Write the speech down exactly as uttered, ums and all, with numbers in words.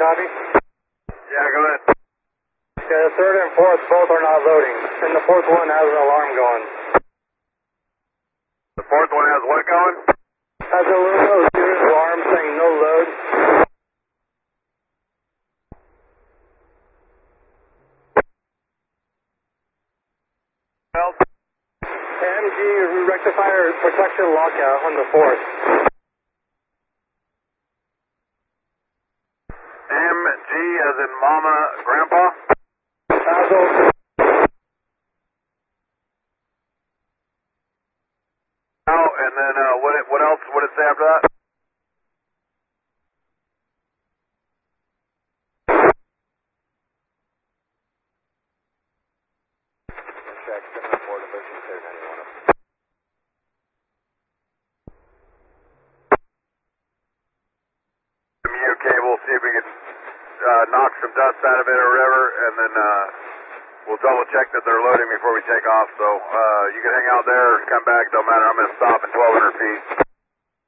copy? Yeah, go ahead. Okay, the third and fourth both are not loading, and the fourth one has an alarm going. The fourth one has what going? Has a little student alarm saying no load. Else? M G rectifier protection lockout on the fourth. M G as in Mama, Grandpa? Basil. Oh, and then uh, what? It, what else? What did it say after that? Check seven four to thirteen thirty ninety-one. Commute cable, see if we can uh, knock some dust out of it or whatever, and then uh, we'll double check that they're loading before we take off. So uh, you can hang out there, come back, don't matter. I'm going to stop at twelve hundred feet.